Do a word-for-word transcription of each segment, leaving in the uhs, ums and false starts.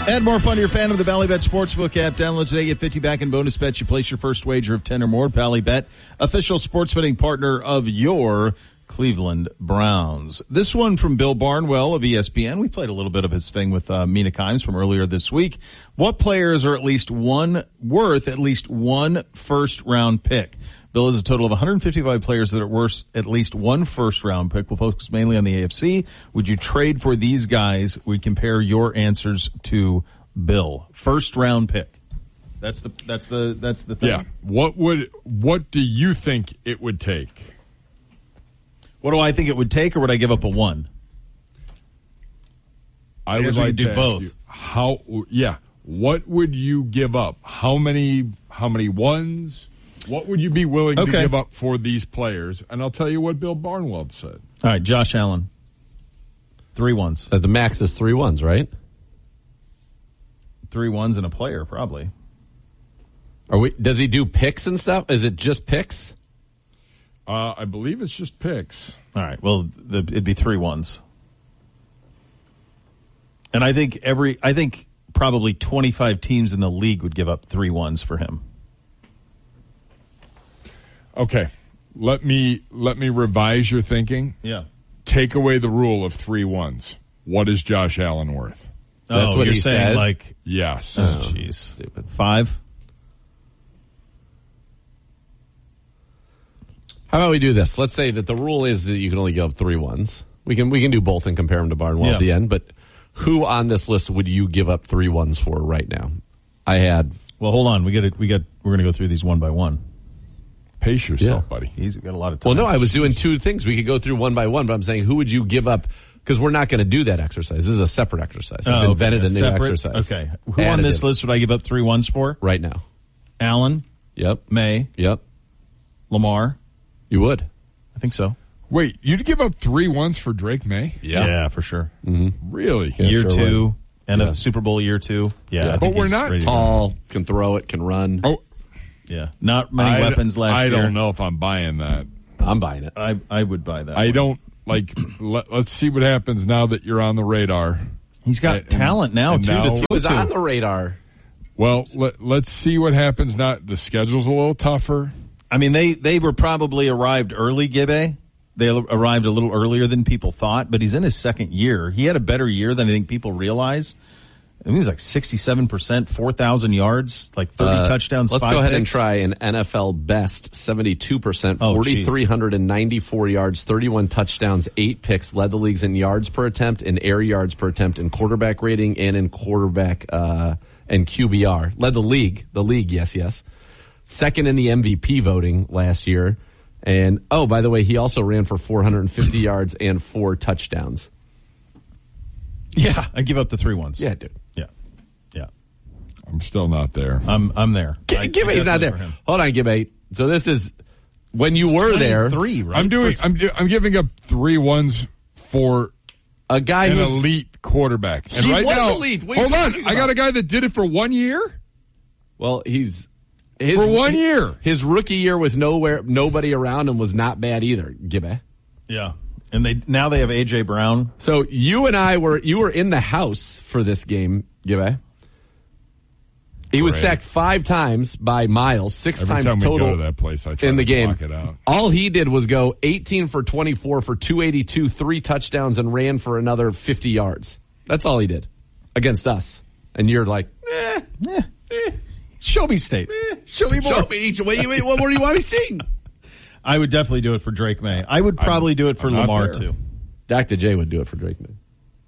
Add more fun to your fan of the Ballybet Sportsbook app. Download today. Get fifty back in bonus bets. You place your first wager of ten or more. Ballybet, official sports betting partner of your Cleveland Browns. This one from Bill Barnwell of E S P N. We played a little bit of his thing with uh, Mina Kimes from earlier this week. What players are at least one worth at least one first round pick? Bill has a total of one hundred fifty-five players that are worth at least one first round pick. We'll focus mainly on the A F C. Would you trade for these guys? We compare your answers to Bill. First round pick. That's the that's the that's the thing. Yeah. What would what do you think it would take? What do I think it would take, or would I give up a one? I, I would like do to both. Ask you, how? Yeah. What would you give up? How many? How many ones? What would you be willing okay. to give up for these players? And I'll tell you what Bill Barnwell said. All right, Josh Allen. Three ones. Uh, the max is three ones, right? Three ones and a player, probably. Are we? Does he do picks and stuff? Is it just picks? Uh, I believe it's just picks. All right. Well, the, it'd be three ones. And I think every, I think probably twenty-five teams in the league would give up three ones for him. Okay. Let me, let me revise your thinking. Yeah. Take away the rule of three ones. What is Josh Allen worth? That's oh, what you're he saying says? like, Yes. oh, jeez. Stupid. Five? How about we do this? Let's say that the rule is that you can only give up three ones. We can we can do both and compare them to Barnwell Yeah. at the end. But who on this list would you give up three ones for right now? I had. Well, hold on. We got we got. We're going to go through these one by one. Pace yourself, Yeah. buddy. He's got a lot of time. Well, no, I was doing two things. We could go through one by one, but I'm saying who would you give up? Because we're not going to do that exercise. This is a separate exercise. I've Oh, okay. invented a new Separate? exercise. Okay. Who on this Additive. list would I give up three ones for? Right now. Allen, Yep. May, Yep. Lamar. You would. I think so. Wait, you'd give up three ones for Drake May? Yeah, for sure. Really? Yeah, year sure two and Yeah. a Super Bowl year two. Yeah, Yeah. I But think we're he's not ready to go. Tall, can throw it, can run. Oh, Yeah, not many I, weapons last I year. don't know if I'm buying that. I'm buying it. I I would buy that. I one. don't, like, let, let's see what happens now that you're on the radar. He's got And- talent now and too. now- to He throw It was to. on the radar. Well, let, let's see what happens now. The schedule's a little tougher. I mean, they they were probably arrived early. Gibbe. They arrived a little earlier than people thought, but he's in his second year. He had a better year than I think people realize. I think he's like sixty-seven percent, four thousand yards, like thirty Uh, touchdowns. Let's five go ahead and picks. try an N F L best, seventy-two percent, Oh, four thousand three hundred ninety-four yards, thirty-one touchdowns, eight picks, led the leagues in yards per attempt, in air yards per attempt, in quarterback rating, and in quarterback uh, and Q B R. Led the league, the league, yes, yes. Second in the M V P voting last year. And, oh, by the way, he also ran for four hundred fifty yards and four touchdowns. Yeah, I give up the three ones. Yeah, dude. yeah, yeah. I'm still not there. I'm I'm there. I- Gibbe's not definitely there. for him. Hold on, Gibbe. So this is when you were there. Three, right? I'm doing. I'm. do- I'm giving up three ones for A guy an who's elite quarterback. And He right was now, elite. What are you hold on. talking I got about? a guy that did it for one year. well, he's his, For one year. His rookie year with nowhere, nobody around him was not bad either. Gibbe. Yeah, and they now they have A J Brown. So you and I were you were in the house for this game, Gibbe. He was Great. sacked five times by Miles, six Every times time we total go to that place, I try in the to game. block it out. All he did was go eighteen for twenty-four for two eighty-two, three touchdowns, and ran for another fifty yards. That's all he did against us. And you're like, eh, Eh, eh, show me state. eh, show me more. Show me each way. You, what more do you want me seeing? I would definitely do it for Drake May. I would probably do it for I'm not Lamar there. too. Doctor J would do it for Drake Man.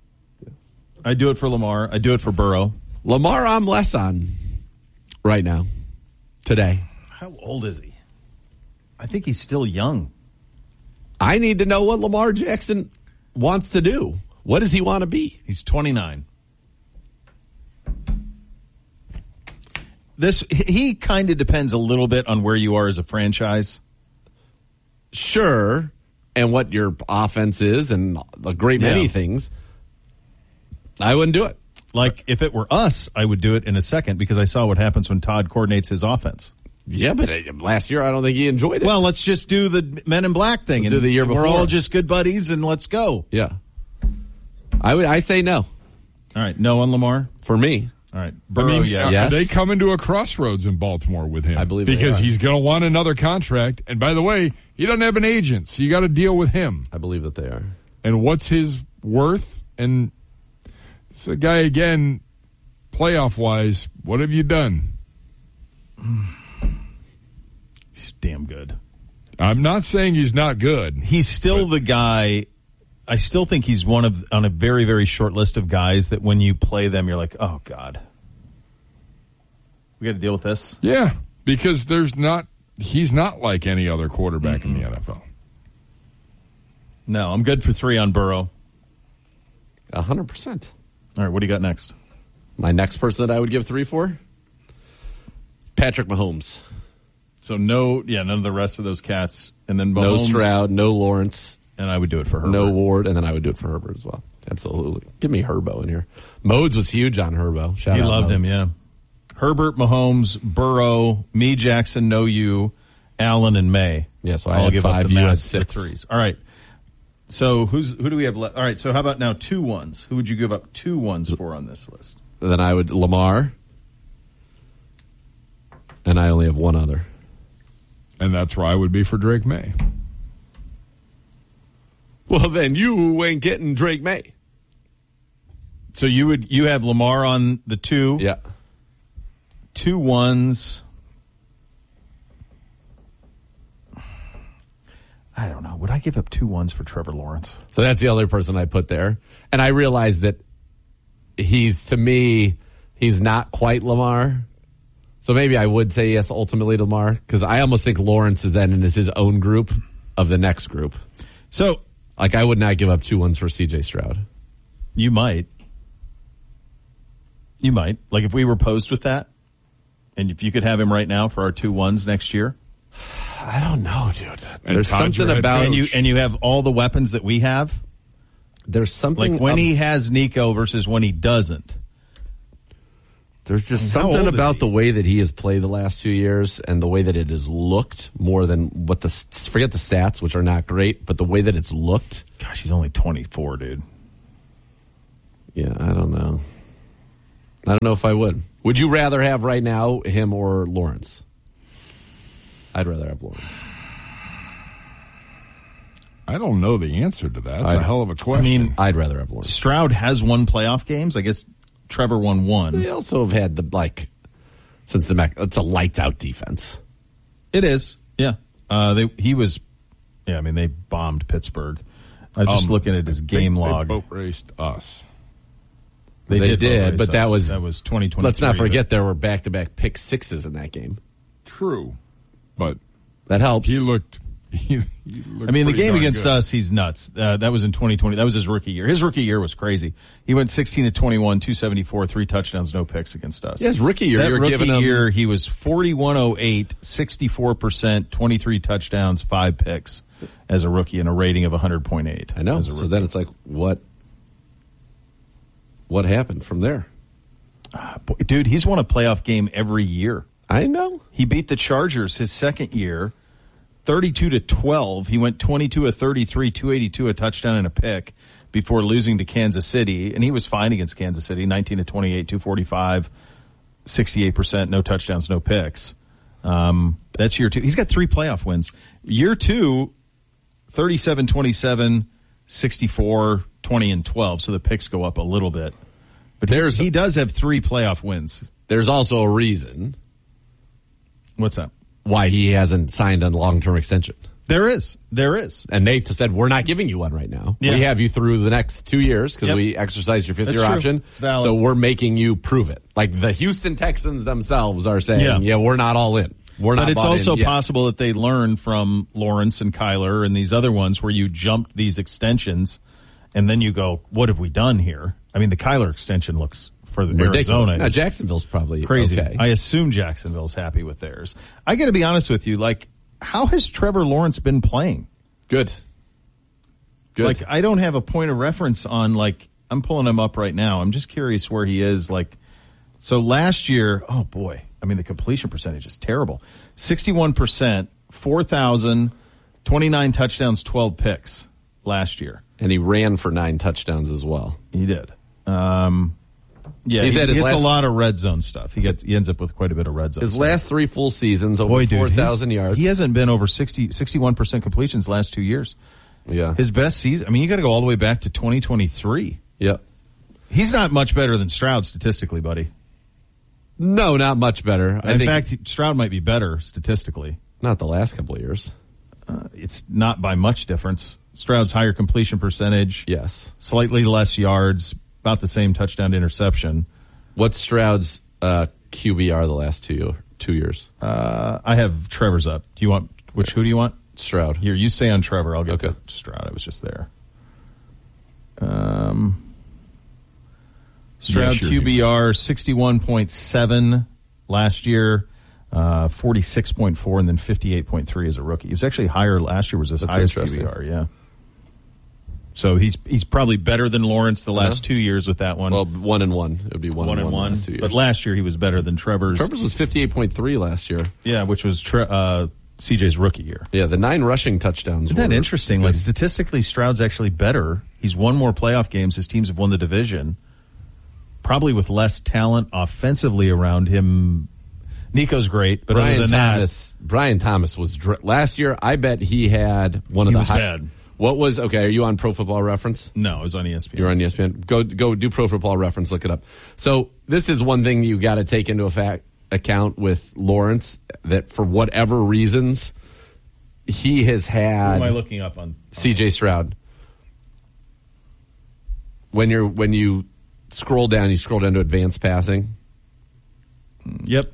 I do it for Lamar. I do it for Burrow. Lamar, I'm less on right now, today. How old is he? I think he's still young. I need to know what Lamar Jackson wants to do. What does he want to be? He's twenty-nine. This he kind of depends a little bit on where you are as a franchise. Sure, and what your offense is, and a great many Yeah. things. I wouldn't do it. Like if it were us, I would do it in a second because I saw what happens when Todd coordinates his offense. Yeah, but uh, last year I don't think he enjoyed it. Well, let's just do the Men in Black thing. Let's and do the year We're before. all just good buddies, and let's go. yeah, I would. I say no. All right. No on Lamar? For me. All right. I Burrow, mean, yeah. are Yes. they coming to a crossroads in Baltimore with him? I believe they because are. he's going to want another contract. And by the way, he doesn't have an agent, so you got to deal with him. I believe that they are. And what's his worth? And it's a guy again, playoff wise. What have you done? He's damn good. I'm not saying he's not good. He's still the guy. I still think he's one of on a very, very short list of guys that when you play them, you're like, oh God, we got to deal with this. Yeah, because there's not. He's not like any other quarterback mm-hmm. in the N F L. No, I'm good for three on Burrow. A hundred percent. All right, what do you got next? My next person that I would give three for, Patrick Mahomes. So no, yeah, none of the rest of those cats, and then Mahomes, No Stroud, no Lawrence, and I would do it for Herbert. no Ward, and then I would do it for Herbert as well. Absolutely. Give me Herbo in here. Modes was huge on Herbo. Shout he out loved Modes. him, yeah. Herbert, Mahomes, Burrow, me, Jackson, no you, Allen, and May. Yeah, so I I'll had give five, up the you had mass for six. threes. All right. So who's who do we have left? All right. So how about now two ones? Who would you give up two ones for on this list? Then I would Lamar, and I only have one other. And that's where I would be for Drake May. Well, then you ain't getting Drake May. So you would you have Lamar on the two? Yeah. Two ones. I don't know. Would I give up two ones for Trevor Lawrence? So that's the other person I put there. And I realize that he's, to me, he's not quite Lamar. So maybe I would say yes, ultimately Lamar, because I almost think Lawrence is then in his own group of the next group. So, like, I would not give up two ones for C J Stroud. you might. You might. Like if we were posed with that, and if you could have him right now for our two ones next year. I don't know, dude. And There's Todd's your something head about coach. And you and you have all the weapons that we have. There's something Like when ab- he has Nico versus when he doesn't. There's just How something old is about he? the way that he has played the last two years and the way that it has looked more than what the forget the stats, which are not great, but the way that it's looked. Gosh, he's only twenty-four, dude. Yeah, I don't know. I don't know if I would. Would you rather have right now him or Lawrence? I'd rather have Lawrence. I don't know the answer to that. That's I- a hell of a question. I mean, I'd rather have Lawrence. Stroud has won playoff games. I guess Trevor won one. They also have had the like since the Mac. It's a lights out defense. It is, yeah. Uh, they he was, yeah. I mean, they bombed Pittsburgh. I was just Um, looking at his I think game they log. boat raced us. They, They did, did, both race but that us. was- that was twenty twenty. Let's not forget there were back to back pick sixes in that game. True, but That helps. he looked. He, he looked I mean, the pretty game darn against good. us, he's nuts. Uh, that was in twenty twenty. That was his rookie year. His rookie year was crazy. He went sixteen to twenty-one, two seventy-four, three touchdowns, no picks against us. Yeah, his rookie year, That you're rookie giving him- year, he was forty-one oh eight, sixty-four percent, twenty-three touchdowns, five picks as a rookie and a rating of one hundred point eight. I know. As a So rookie. then it's like, what? What happened from there? Boy, dude, he's won a playoff game every year. I know. He beat the Chargers his second year, thirty-two to twelve. He went twenty-two of thirty-three, two eighty-two, a touchdown and a pick before losing to Kansas City. And he was fine against Kansas City, nineteen to twenty-eight, two forty-five, sixty-eight percent, no touchdowns, no picks. Um, that's year two. He's got three playoff wins. Year two, thirty-seven, twenty-seven, sixty-four, twenty, and twelve. So the picks go up a little bit. But There's- he does have three playoff wins. There's also a reason What's that? why he hasn't signed a long-term extension. There is. There is. And they just said, we're not giving you one right now. Yeah. We have you through the next two years because Yep. we exercised your That's fifth-year true. option. It's valid. So we're making you prove it. Like the Houston Texans themselves are saying, Yeah. yeah, we're not all in. We're not But it's bought also in yet. possible that they learn from Lawrence and Kyler and these other ones where you jumped these extensions and then you go, what have we done here? I mean, the Kyler extension looks for the ridiculous. Arizona. Now, is Jacksonville's probably crazy. okay. I assume Jacksonville's happy with theirs. I got to be honest with you. Like, how has Trevor Lawrence been playing? Good. Good. Like, I don't have a point of reference on, like, I'm pulling him up right now. I'm just curious where he is. Like, so last year, oh boy, I mean, the completion percentage is terrible. sixty-one percent, four thousand, twenty-nine touchdowns, twelve picks last year. and he ran for nine touchdowns as well. He did. Um, Yeah, He's he, had his he gets last, a lot of red zone stuff. He gets he ends up with quite a bit of red zone his stuff. last three full seasons, over Boy, dude, four his- thousand yards. He hasn't been over sixty, sixty-one percent completions last two years. Yeah. His best season, I mean, you got to go all the way back to twenty twenty-three. Yep. He's not much better than Stroud statistically, buddy. No, not much better. I In think fact, Stroud might be better statistically. not the last couple of years. Uh, it's not by much difference. Stroud's higher completion percentage, Yes. slightly less yards, about the same touchdown to interception. What's Stroud's uh, Q B R the last two two years? Uh, I have Trevor's up. Do you want which? Who do you want? Stroud. Here, you stay on Trevor. I'll get Okay. to Stroud. I was just there. Um, Stroud Yeah, sure. Q B R sixty-one point seven last year, uh, forty-six point four, and then fifty-eight point three as a rookie. He was actually higher last year. Was his That's highest Q interesting. B R? Yeah. So he's he's probably better than Lawrence the last Uh-huh. two years with that one. Well, one and one. It would be one, one and and one. one. Last two years. But last year he was better than Trevor's. Trevor's was fifty-eight point three last year. Yeah, which was tre- uh, C J's rookie year. Yeah, the nine rushing touchdowns. Isn't that were interesting? good. Like statistically, Stroud's actually better. He's won more playoff games. His teams have won the division. Probably with less talent offensively around him. Nico's great, but Brian other than Thomas. Brian Thomas was dr- last year. I bet he had one of He the was high. bad. What was okay? Are you on Pro Football Reference? that, no, it was on E S P N. You're on E S P N. Go go do Pro Football Reference. Look it up. So this is one thing you got to take into effect, account with Lawrence, that for whatever reasons he has Who am I had looking up on? C J Stroud. When you're when you scroll down, you scroll down to advanced passing. Yep.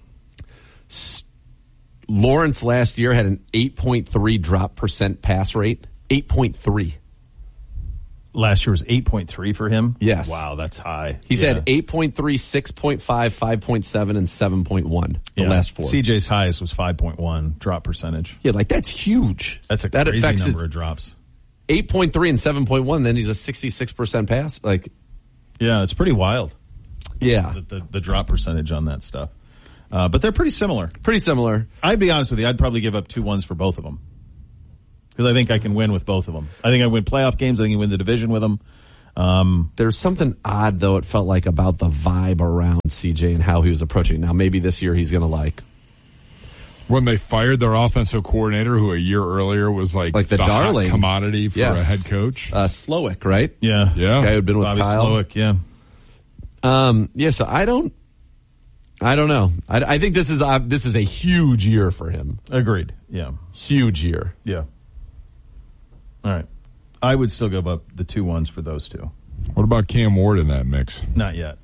Lawrence last year had an eight point three drop percent pass rate. eight point three. Last year was eight point three for him. Yes. Wow, that's high. He's Yeah. had eight point three, six point five, five point seven, and seven point one the Yeah. last four. C J's highest was five point one drop percentage. Yeah, like that's huge. That's a that crazy affects number his of drops. eight point three and seven point one, then he's a sixty-six percent pass. Like, Yeah, it's pretty wild. yeah, The, the, the drop percentage on that stuff. Uh, but they're pretty similar. pretty similar. I'd be honest with you. I'd probably give up two ones for both of them because I think I can win with both of them. I think I win playoff games. I think I win the division with them. Um, There's something odd, though, it felt like about the vibe around C J and how he was approaching. Now, maybe this year he's going to like, When they fired their offensive coordinator, who a year earlier was like, Like the hot darling. commodity for Yes. a head coach. uh, Slowick, right? yeah, Yeah. Guy who'd been with Bobby Kyle. Slowick. Yeah, Um, yeah, so I don't, I don't know. I, I think this is uh, this is a huge year for him. agreed. Yeah, Huge year. yeah. All right, I would still give up the two ones for those two. What about Cam Ward in that mix? Not yet.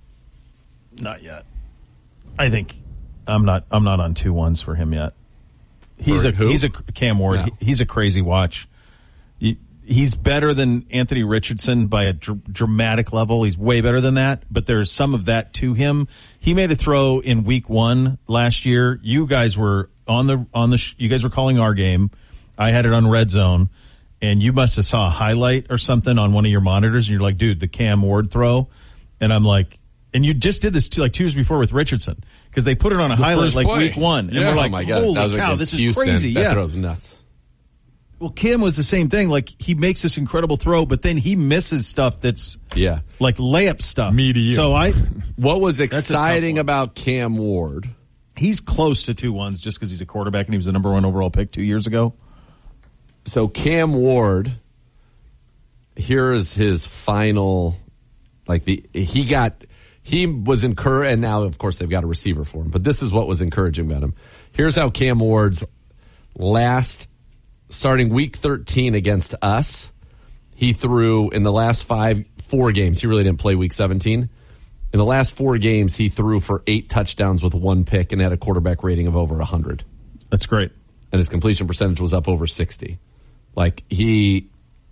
Not yet. I think I'm not. I'm not on two ones for him yet. He's For a who? he's a Cam Ward. No. He- he's a crazy watch. He, he's better than Anthony Richardson by a dr- dramatic level. He's way better than that. But there's some of that to him. He made a throw in week one last year. You guys were on the on the. Sh- you guys were calling our game. I had it on Red Zone. And you must have saw a highlight or something on one of your monitors, and you're like, dude, the Cam Ward throw. And I'm like, and you just did this two, like two years before with Richardson, because they put it on a highlight first like play. week one. And Yeah. we're Oh like, my God. holy That was cow, against this is Houston. crazy. That yeah. throws nuts. Well, Cam was the same thing. Like, he makes this incredible throw, but then he misses stuff that's Yeah. like layup stuff. Medium. So I, What was a tough exciting one. about Cam Ward? he's close to two ones just because he's a quarterback and he was the number one overall pick two years ago. So Cam Ward, here is his final, like the he got he was encouraged, and now of course they've got a receiver for him. But this is what was encouraging about him. Here's how Cam Ward's last, starting week thirteen against us, he threw in the last five four games. He really didn't play week seventeen. In the last four games, he threw for eight touchdowns with one pick and had a quarterback rating of over one hundred. That's great. And his completion percentage was up over sixty. Like, he,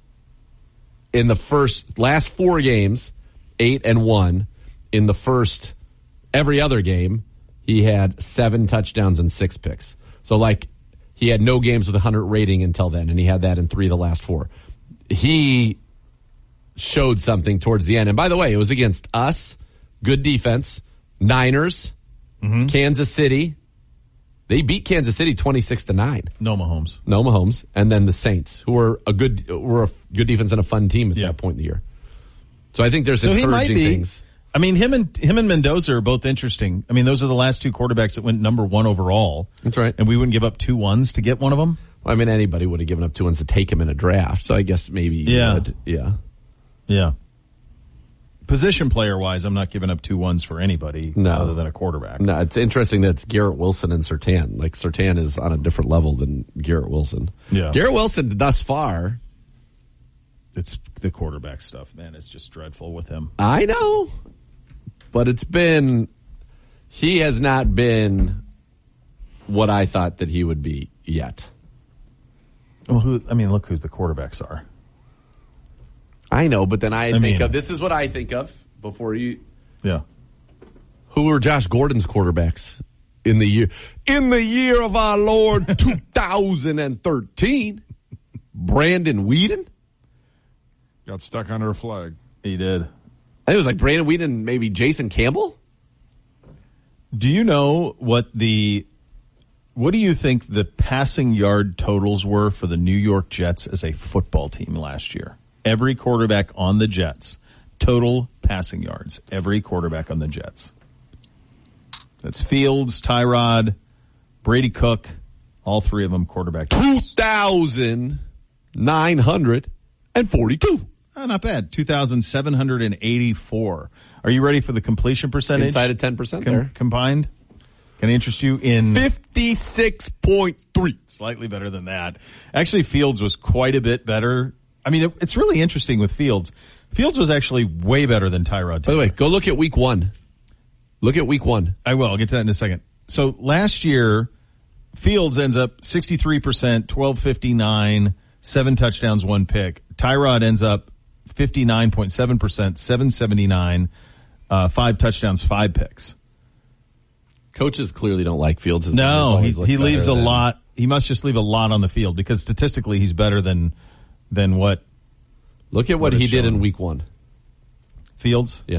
in the first, last four games, eight and one. In the first, every other game, he had seven touchdowns and six picks. So, like, he had no games with a one hundred rating until then, and he had that in three of the last four. He showed something towards the end. And by the way, it was against us, good defense, Niners, mm-hmm. Kansas City. They beat Kansas City twenty-six to nine. No Mahomes. No Mahomes, and then the Saints, who were a good were a good defense and a fun team at Yeah. that point in the year. So I think there's So he might encouraging be. things. I mean, him and him and Mendoza are both interesting. I mean, those are the last two quarterbacks that went number one overall. That's right. And we wouldn't give up two ones to get one of them. Well, I mean, anybody would have given up two ones to take him in a draft. So I guess maybe you Yeah. would. Yeah. Yeah. Position player wise, I'm not giving up two ones for anybody No. other than a quarterback. No, it's interesting that it's Garrett Wilson and Surtain. Like, Surtain is on a different level than Garrett Wilson. Yeah. Garrett Wilson, thus far, It's the quarterback stuff, man. It's just dreadful with him. I know, but it's been, he has not been what I thought that he would be yet. Well, who? I mean, look who the quarterbacks are. I know, but then I, I think mean- of, this is what I think of before you, Yeah. who were Josh Gordon's quarterbacks in the year, in the year of our Lord two thousand thirteen? Brandon Whedon? Got stuck under a flag. He did. I think it was like Brandon Whedon and maybe Jason Campbell. Do you know what the what do you think the passing yard totals were for the New York Jets as a football team last year? Every quarterback on the Jets, total passing yards. Every quarterback on the Jets. That's Fields, Tyrod, Brady Cook, all three of them quarterback. two thousand nine hundred forty-two. Oh, not bad. two thousand seven hundred eighty-four. Are you ready for the completion percentage? Inside of ten percent Com- there. combined? Can I interest you in fifty-six point three. slightly better than that? Actually, Fields was quite a bit better. I mean, it, it's really interesting with Fields. Fields was actually way better than Tyrod Taylor. By the way, go look at week one. Look at week one. I will. I'll get to that in a second. So last year, Fields ends up sixty-three percent, twelve fifty-nine, seven touchdowns, one pick. Tyrod ends up fifty-nine point seven percent, seven seventy-nine, uh, five touchdowns, five picks. Coaches clearly don't like Fields. His numbers No, he, always look he leaves a better than- lot. He must just leave a lot on the field because statistically he's better than than what Look at what, What he it's did in showing. week one. Fields. Yeah.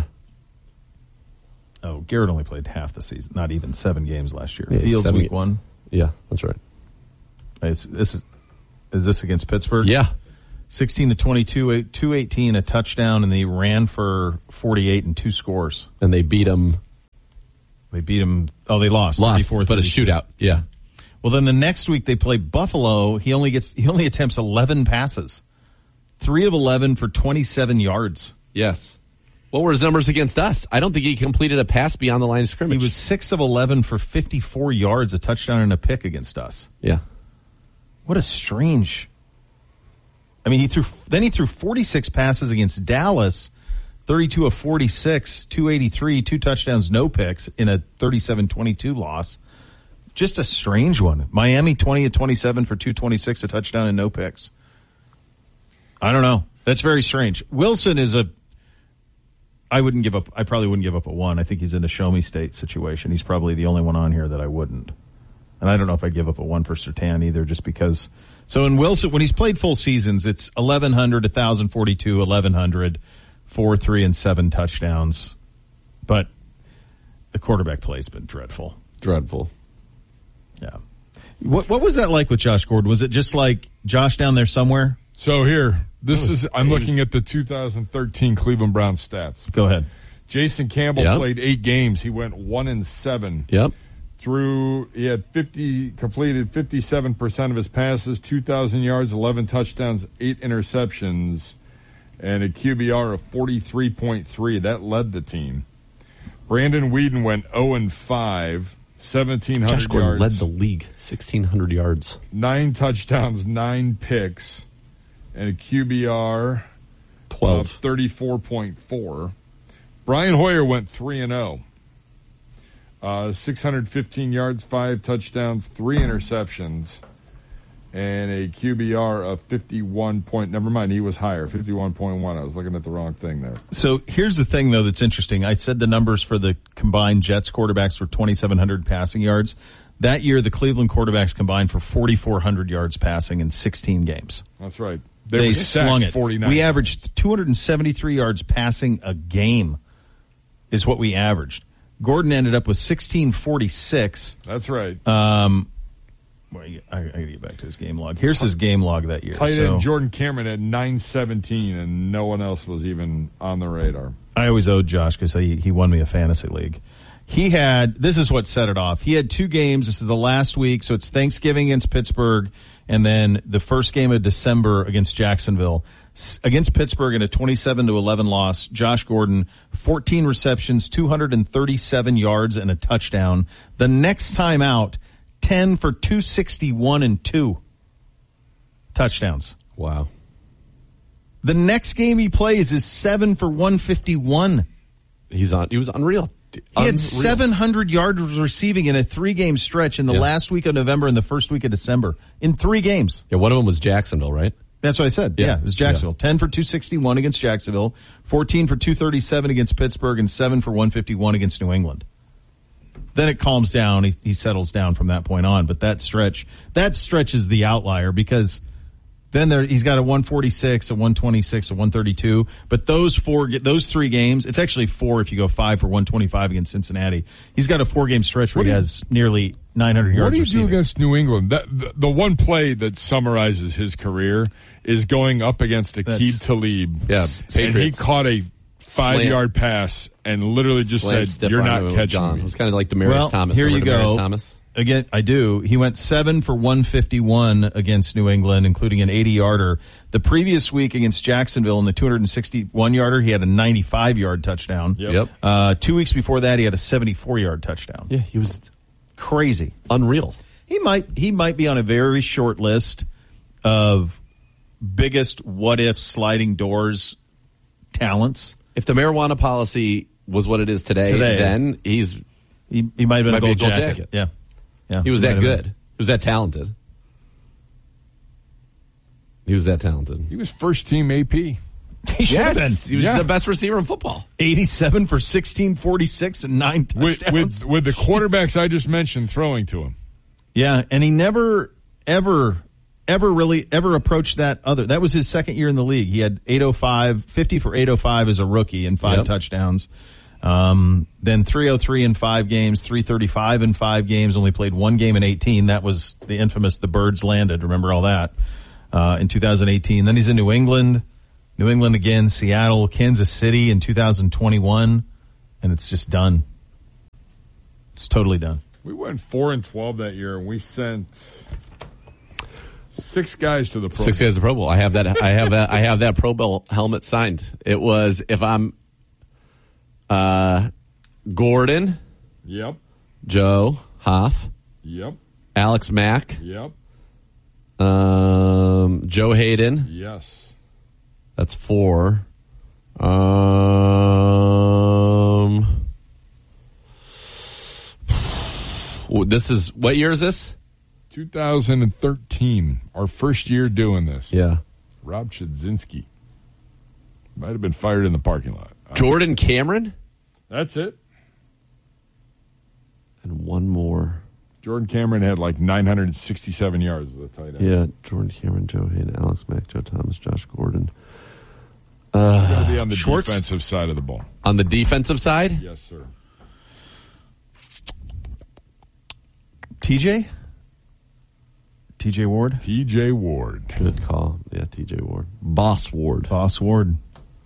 Oh, Garrett only played half the season, not even seven games last year. Yeah, Fields seven week ga- one. Yeah, that's right. It's, this is is this against Pittsburgh? Yeah. sixteen to twenty-two, two eighteen, a touchdown, and they ran for forty-eight and two scores. And they beat him. They beat him. Oh, they lost. Lost, thirty-four but a thirty-two. shootout. Yeah. Well, then the next week they play Buffalo. He only gets he only attempts eleven passes, three of eleven for twenty-seven yards. Yes. What were his numbers against us? I don't think he completed a pass beyond the line of He scrimmage. was six of eleven for fifty-four yards, a touchdown and a pick against us. Yeah. What a strange. I mean, he threw then he threw forty-six passes against Dallas, thirty-two of forty-six, two eighty-three, two touchdowns, no picks in a thirty-seven twenty-two loss. Just a strange one. Miami twenty of twenty-seven for two twenty-six, a touchdown and no picks. I don't know. That's very strange. Wilson is a I wouldn't give up I probably wouldn't give up a one. I think he's in a show me state situation. He's probably the only one on here that I wouldn't. And I don't know if I'd give up a one for Surtain either, just because. So in Wilson, when he's played full seasons, it's eleven hundred, one thousand forty-two, eleven hundred, four, three, and seven touchdowns. But the quarterback play's been dreadful. Dreadful. Yeah. What what was that like with Josh Gordon? Was it just like Josh down there somewhere? So here, this Oh, is, I'm geez. looking at the two thousand thirteen Cleveland Browns stats. Go ahead. Jason Campbell Yep. played eight games. He went one and seven. Yep. Through, he had fifty, completed fifty-seven percent of his passes, two thousand yards, eleven touchdowns, eight interceptions, and a Q B R of forty-three point three. That led the team. Brandon Whedon went oh and five, seventeen hundred Josh Gordon yards. led the league, sixteen hundred yards. Nine touchdowns, nine picks, and a Q B R twelve. of thirty-four point four. Brian Hoyer went three and oh. Uh, six hundred fifteen yards, five touchdowns, three interceptions, and a Q B R of fifty-one point. Never mind, he was higher, fifty-one point one. I was looking at the wrong thing there. So here's the thing, though, that's interesting. I said the numbers for the combined Jets quarterbacks were twenty-seven hundred passing yards. That year, the Cleveland quarterbacks combined for forty-four hundred yards passing in sixteen games. That's right. They, were sacked slung it. forty-nine. We averaged two hundred seventy-three yards passing a game is what we averaged. Gordon ended up with sixteen forty-six. That's right. Um, Well, I, I got to get back to his game log. Here's his game log that year. Tight so, end Jordan Cameron had nine seventeen, and no one else was even on the radar. I always owed Josh because he, he won me a fantasy league. He had, this is what set it off. He had two games. This is the last week, so it's Thanksgiving against Pittsburgh, and then the first game of December against Jacksonville. S- against Pittsburgh in a twenty-seven to eleven loss, Josh Gordon, fourteen receptions, two hundred thirty-seven yards, and a touchdown. The next time out, ten for two sixty-one and two touchdowns. Wow. The next game he plays is seven for one fifty-one. He's on. He was unreal. He Unreal. had seven hundred yards receiving in a three-game stretch in the Yeah. last week of November and the first week of December. In three games. Yeah, one of them was Jacksonville, right? That's what I said. Yeah, Yeah. it was Jacksonville. Yeah. ten for two sixty-one against Jacksonville, fourteen for two thirty-seven against Pittsburgh, and seven for one fifty-one against New England. Then it calms down. He, he settles down from that point on. But that stretch, that stretch is the outlier because then there, he's got a one forty-six, a one twenty-six, a one thirty-two. But those four, those three games, it's actually four if you go five for one twenty-five against Cincinnati. He's got a four-game stretch where What he do you- has nearly nine hundred yards What do you receiving. do against New England? That, the, the one play that summarizes his career is going up against Aqib That's- Talib. Yeah, And he Patriots. caught a five-yard pass and literally just Slant said, step you're on him, not it was catching gone. me. It was kind of like Demaryius Well, Thomas. here you Remember Demaryius go. Thomas? Again, I do. He went seven for one fifty-one against New England, including an eighty-yarder. The previous week against Jacksonville in the two sixty-one-yarder, he had a ninety-five-yard touchdown. Yep. Yep. Uh, two weeks before that, he had a seventy-four-yard touchdown. Yeah, he was Crazy. unreal. He might he might be on a very short list of biggest what-if sliding doors talents. If the marijuana policy was what it is today, Today. then he's He, he might have been Might a be gold, a gold jacket. jacket. Yeah. yeah. he was Might that have good. been. He was that talented. He was that talented. He was first-team A P. He should have Yes, been. he was Yeah. the best receiver in football. eighty-seven for sixteen forty-six and nine With, touchdowns. with, with the quarterbacks I just mentioned throwing to him. Yeah, and he never, ever, ever really, ever approached that other. That was his second year in the league. He had eight oh five, fifty for eight oh five as a rookie and five Yep. touchdowns. Um, then three oh three in five games, three thirty-five in five games, only played one game in eighteen. That was the infamous The Birds Landed. Remember all that? Uh, in two thousand eighteen. Then he's in New England, New England again, Seattle, Kansas City in two thousand twenty-one, and it's just done. It's totally done. We went four and twelve that year, and we sent six guys to the Pro Six Bowl. guys to Pro Bowl. I have that. I have that. I have that Pro Bowl helmet signed. It was if I'm uh, Gordon, Yep, Joe Hoff, yep, Alex Mack, yep, um, Joe Hayden. yes. That's four. Um, this is what year is this? two thousand thirteen, our first year doing this. Yeah, Rob Chudzinski. Might have been fired in the parking lot. Jordan Cameron That's it. and one more. Jordan Cameron had like nine hundred sixty-seven yards as a tight end. Yeah, Jordan Cameron, Joe Hayden, Alex Mack, Joe Thomas, Josh Gordon. Gotta be on the Schwartz? defensive side of the ball. On the defensive side, Yes, sir. T J? T J Ward? T J Ward. good call. Yeah, T J Ward, Boss Ward. Boss Ward.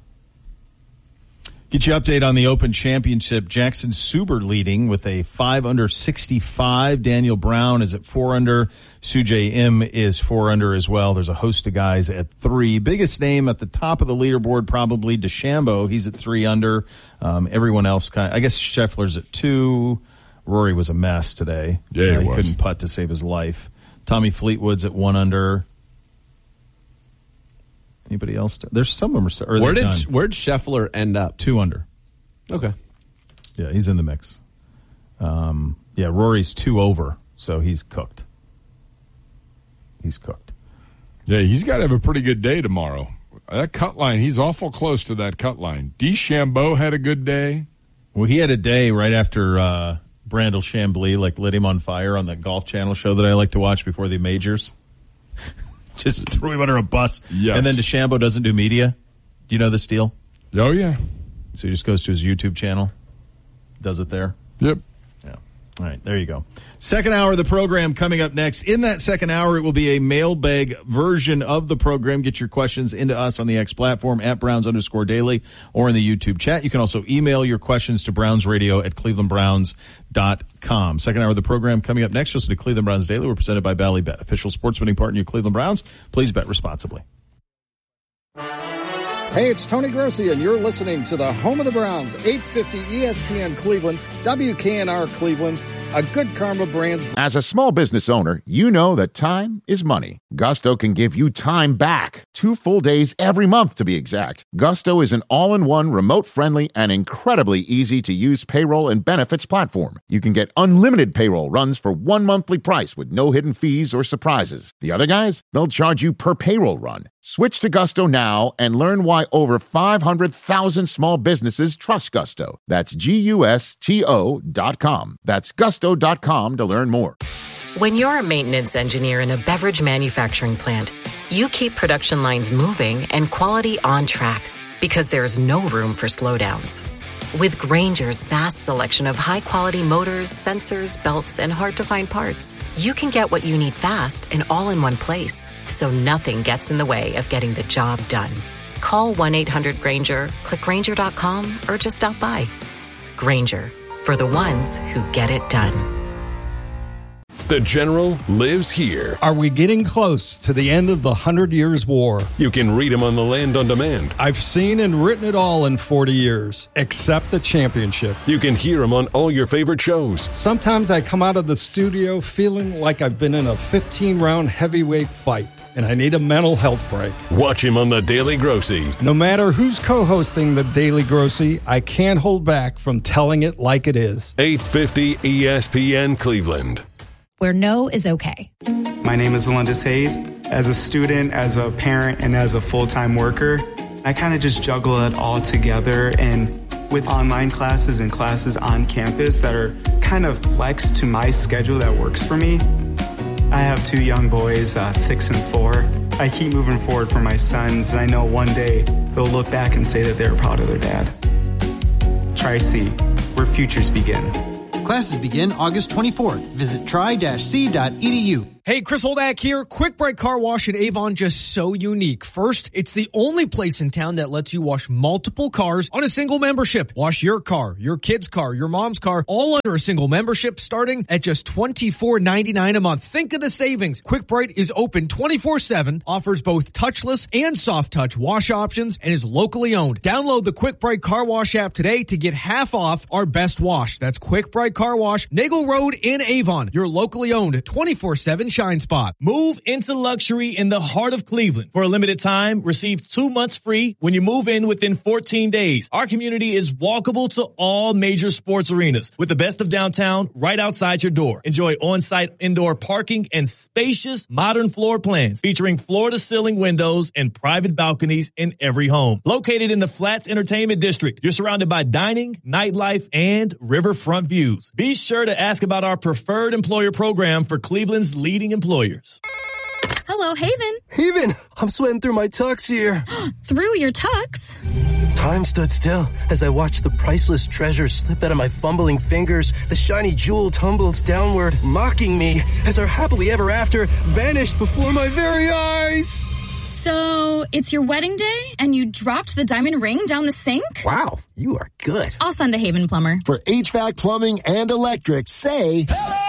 Get you update on the Open Championship. Jackson Suber leading with a five under sixty-five. Daniel Brown is at four under. Sujay M is four under as well. There's a host of guys at three. Biggest name at the top of the leaderboard probably DeChambeau. He's at three under. Um, everyone else kind of, I guess Scheffler's at two. Rory was a mess today. Yeah, he Uh, he was. couldn't putt to save his life. Tommy Fleetwood's at one under. Anybody else? There's some of them are, st- or Where they're did done. where did Scheffler end up? Two under. Okay, Yeah, he's in the mix. Um, yeah, Rory's two over, so he's cooked. He's cooked. Yeah, he's got to have a pretty good day tomorrow. That cut line, he's awful close to that cut line. DeChambeau had a good day. Well, he had a day right after uh, Brandel Chambly like lit him on fire on that Golf Channel show that I like to watch before the majors. Just threw him under a bus. Yes. And then DeChambeau doesn't do media. Do you know this deal? Oh, yeah. So he just goes to his YouTube channel, does it there. Yep. Yeah. All right, there you go. Second hour of the program coming up next. In that second hour, it will be a mailbag version of the program. Get your questions into us on the X platform at Browns underscore daily or in the YouTube chat. You can also email your questions to brownsradio at cleveland browns dot com. Second hour of the program coming up next. Listen to Cleveland Browns Daily. We're presented by Bally Bet, official sports betting partner of Cleveland Browns. Please bet responsibly. Hey, it's Tony Grossi, and you're listening to the home of the Browns, eight fifty E S P N Cleveland, W K N R Cleveland, a Good Karma Brands. As a small business owner, you know that time is money. Gusto can give you time back. Two full days every month, to be exact. Gusto is an all-in-one, remote-friendly, and incredibly easy-to-use payroll and benefits platform. You can get unlimited payroll runs for one monthly price with no hidden fees or surprises. The other guys, they'll charge you per payroll run. Switch to Gusto now and learn why over five hundred thousand small businesses trust Gusto. That's G U S T O dot com. That's gusto dot com to learn more. When you're a maintenance engineer in a beverage manufacturing plant, you keep production lines moving and quality on track because there's no room for slowdowns. With Grainger's vast selection of high-quality motors, sensors, belts, and hard-to-find parts, you can get what you need fast and all in one place, so nothing gets in the way of getting the job done. Call one eight hundred Grainger, click Grainger dot com, or just stop by. Grainger, for the ones who get it done. The General lives here. Are we getting close to the end of the Hundred Years' War? You can read him on the Land on Demand. I've seen and written it all in forty years, except the championship. You can hear him on all your favorite shows. Sometimes I come out of the studio feeling like I've been in a fifteen-round heavyweight fight, and I need a mental health break. Watch him on The Daily Grossi. No matter who's co-hosting The Daily Grossi, I can't hold back from telling it like it is. eight fifty E S P N Cleveland. Where no is okay. My name is Alundis Hayes. As a student, as a parent, and as a full-time worker, I kind of just juggle it all together. And with online classes and classes on campus that are kind of flexed to my schedule that works for me, I have two young boys, uh, six and four. I keep moving forward for my sons, and I know one day they'll look back and say that they're proud of their dad. Tri-C, where futures begin. Classes begin August twenty-fourth. Visit tri c dot e d u. Hey, Chris Holdak here. Quick Break Car Wash in Avon, just so unique. First, it's the only place in town that lets you wash multiple cars on a single membership. Wash your car, your kid's car, your mom's car, all under a single membership starting at just twenty-four ninety-nine a month. Think of the savings. Quick Break is open twenty-four seven, offers both touchless and soft touch wash options, and is locally owned. Download the Quick Break Car Wash app today to get half off our best wash. That's Quick Break Car Wash, Nagel Road in Avon. Your locally owned twenty-four seven Shine Spot. Move into luxury in the heart of Cleveland. For a limited time, receive two months free when you move in within fourteen days. Our community is walkable to all major sports arenas with the best of downtown right outside your door. Enjoy on-site indoor parking and spacious modern floor plans featuring floor-to-ceiling windows and private balconies in every home. Located in the Flats Entertainment District, you're surrounded by dining, nightlife, and riverfront views. Be sure to ask about our preferred employer program for Cleveland's leading employers. Hello, Haven. Haven, I'm sweating through my tux here. Through your tux? Time stood still as I watched the priceless treasure slip out of my fumbling fingers. The shiny jewel tumbled downward, mocking me as our happily ever after vanished before my very eyes. So, it's your wedding day, and you dropped the diamond ring down the sink? Wow, you are good. I'll send a Haven plumber. For H V A C, plumbing, and electric, say...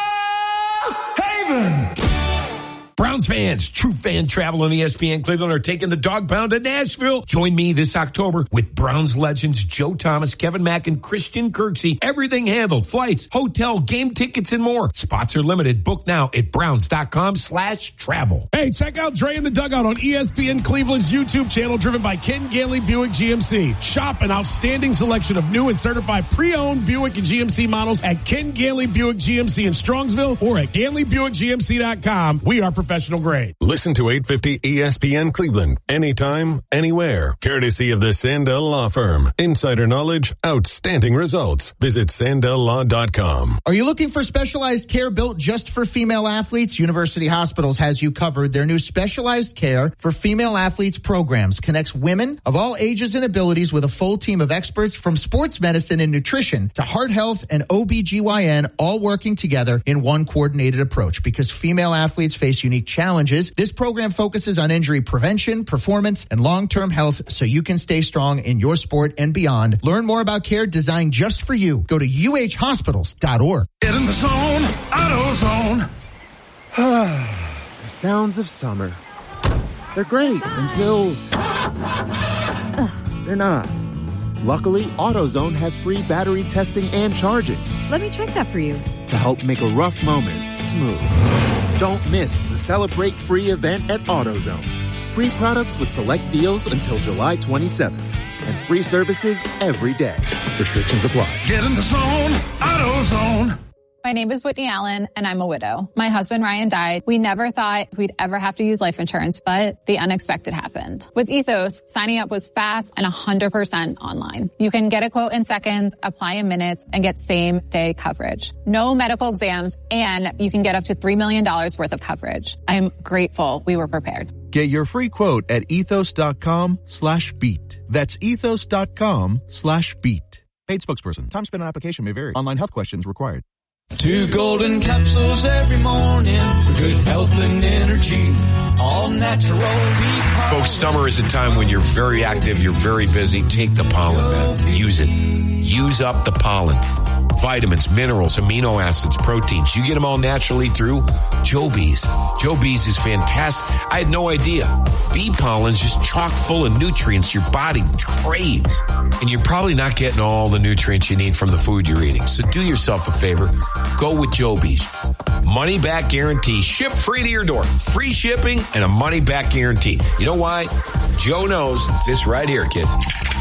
Hello, Haven! Browns fans, True Fan Travel and E S P N Cleveland are taking the dog pound to Nashville. Join me this October with Browns legends Joe Thomas, Kevin Mack, and Christian Kirksey. Everything handled. Flights, hotel, game tickets, and more. Spots are limited. Book now at browns.com slash travel. Hey, check out Dre in the Dugout on E S P N Cleveland's YouTube channel, driven by Ken Ganley Buick G M C. Shop an outstanding selection of new and certified pre-owned Buick and G M C models at Ken Ganley Buick G M C in Strongsville or at ganley buick g m c dot com. We are professional professional grade. Listen to eight fifty E S P N Cleveland anytime, anywhere. Courtesy of the Sandell Law Firm. Insider knowledge, outstanding results. Visit sandell law dot com. Are you looking for specialized care built just for female athletes? University Hospitals has you covered. Their new specialized care for female athletes programs connects women of all ages and abilities with a full team of experts from sports medicine and nutrition to heart health and O B G Y N, all working together in one coordinated approach. Because female athletes face unique challenges, this program focuses on injury prevention, performance, and long-term health so you can stay strong in your sport and beyond. Learn more about care designed just for you. Go to U H hospitals dot org. Get in the zone, AutoZone. The sounds of summer. They're great until they're not. Luckily, AutoZone has free battery testing and charging Let me check that for you. to help make a rough moment smooth. Don't miss the Celebrate Free event at AutoZone. Free products with select deals until July twenty-seventh. And free services every day. Restrictions apply. Get in the zone, AutoZone. My name is Whitney Allen, and I'm a widow. My husband, Ryan, died. We never thought we'd ever have to use life insurance, but the unexpected happened. With Ethos, signing up was fast and one hundred percent online. You can get a quote in seconds, apply in minutes, and get same-day coverage. No medical exams, and you can get up to three million dollars worth of coverage. I'm grateful we were prepared. Get your free quote at ethos.com slash beat. That's ethos.com slash beat. Paid spokesperson. Time spent on application may vary. Online health questions required. Two golden capsules every morning for good health and energy. All natural. Folks, summer is a time when you're very active, you're very busy. Take the pollen, man. Use it. Use up the pollen. Vitamins, minerals, amino acids, proteins. You get them all naturally through Joe Bees. Joe Bees is fantastic. I had no idea. Bee pollen's just chock full of nutrients your body craves. And you're probably not getting all the nutrients you need from the food you're eating. So do yourself a favor. Go with Joe Bees. Money back guarantee. Ship free to your door. Free shipping and a money back guarantee. You know why? Joe knows. It's this right here, kids.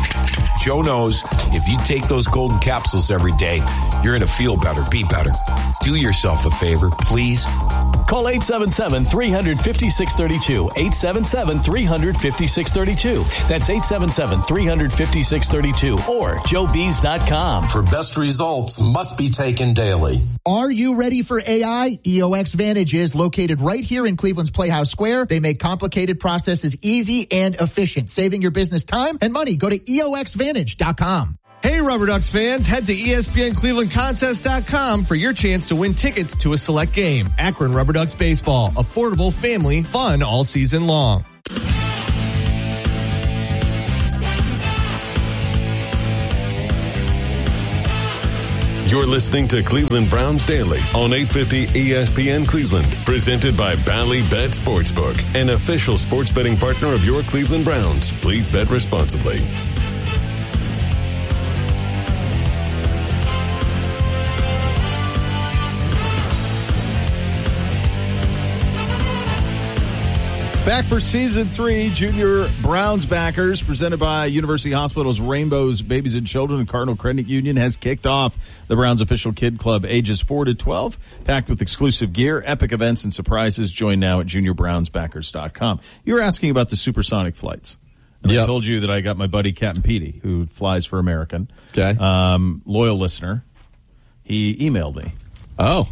Joe knows if you take those golden capsules every day, you're going to feel better, be better. Do yourself a favor, please. Call eight seven seven, three five six, three two. eight seven seven, three five six, three two. That's eight seven seven, three five six, three two or joe bees dot com. For best results must be taken daily. Are you ready for A I? E O X Vantage is located right here in Cleveland's Playhouse Square. They make complicated processes easy and efficient, saving your business time and money. Go to E O X vantage dot com. Hey, Rubber Ducks fans, head to E S P N Cleveland Contest dot com for your chance to win tickets to a select game. Akron Rubber Ducks Baseball. Affordable, family, fun all season long. You're listening to Cleveland Browns Daily on eight fifty E S P N Cleveland, presented by Bally Bet Sportsbook, an official sports betting partner of your Cleveland Browns. Please bet responsibly. Back for season three, Junior Browns backers, presented by University Hospitals Rainbows Babies and Children and Cardinal Credit Union, has kicked off the Browns official kid club, ages four to twelve, packed with exclusive gear, epic events, and surprises. Join now at junior browns backers dot com. You were asking about the supersonic flights. And yep. I told you that I got my buddy Captain Petey, who flies for American. Okay. Um, loyal listener. He emailed me. Oh.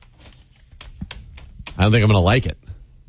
I don't think I'm going to like it.